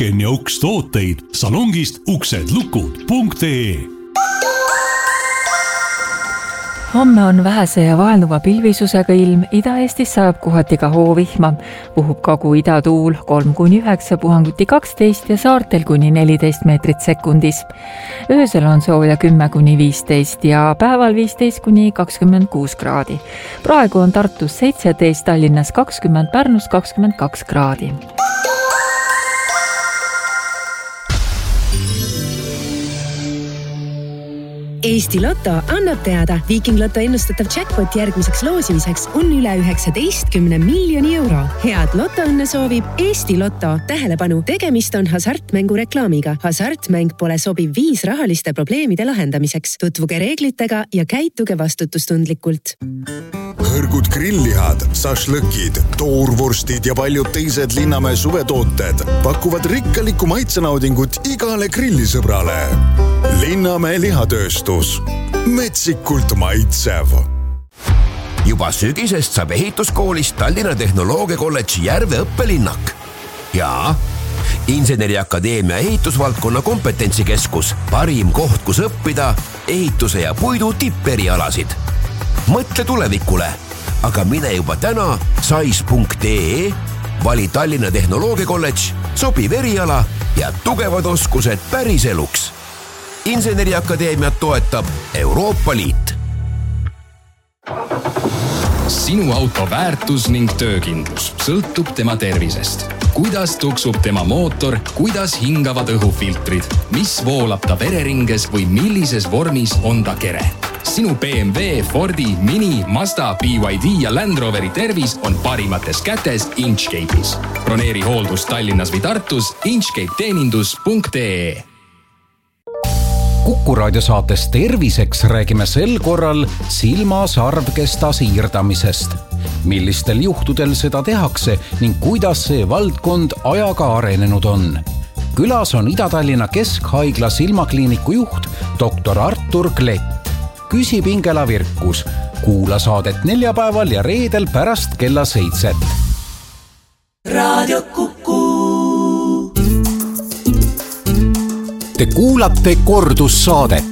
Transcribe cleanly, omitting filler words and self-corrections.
aken ja uks tooteid salongist uksedlukud.ee. Homme on vähese ja vaelnuva pilvisusega ilm, Ida-Eestis sajab kohati ka hoovihma, puhub Kagu-ida tuul 3-9, puhanguti 12 ja saartel kuni 14 meetrit sekundis. Öösel on sooja 10-15 ja päeval 15-26 kraadi. Praegu on Tartus 17, Tallinnas 20, Pärnus 22 kraadi. Eesti Lotto annab teada, Viking Lotto ennustatav jackpot järgmiseks loosimiseks on üle 19 miljoni euro. Head lotoõnne soovib Eesti Lotto. Tähelepanu, tegemist on hasartmängu reklaamiga. Hasartmäng pole sobiv viis rahaliste probleemide lahendamiseks. Tutvuge reeglitega ja käituge vastutustundlikult. Hõrgud grilllihad, sašlõkid, toorvorstid ja paljud teised Linnamäe suvetooted pakuvad rikkaliku maitsenaudingut igale grillisõbrale. Linnamäe lihatööstus. Metsikult maitsev. Juba sügisest saab ehituskoolist Tallinna Tehnoloogia Kolledži Järve õppelinnak. Ja Inseneriakadeemia ehitusvaldkonna kompetentsikeskus, parim koht, kus õppida ehituse ja puidu tipperialasid. Mõtle tulevikule, aga mine juba täna sais.ee, vali Tallinna Tehnoloogia Kolledž, sobiv eriala ja tugevad oskused päris eluks. Inseneriakadeemiat toetab Euroopa Liit. Sinu auto väärtus ning töökindlus sõltub tema tervisest. Kuidas tuksub tema mootor, kuidas hingavad õhufiltrid, mis voolab ta vereringes või millises vormis on ta kere. Sinu BMW, Fordi, Mini, Mazda, BYD ja Land Roveri tervis on parimates kätes Inchcape'is. Broneeri hooldus Tallinnas või Tartus inchcapeteenindus.ee. Kuku raadiosaates Terviseks räägime sel korral silma-sarvkesta siirdamisest. Millistel juhtudel seda tehakse ning kuidas see valdkond ajaga arenenud on. Külas on Ida-Tallinna Keskhaigla silmakliiniku juht Dr. Artur Klett. Küsib Ingela Virkus. Kuula saadet neljapäeval ja reedel pärast kella 7. Radio Kuku. Te kuulate kordussaadet.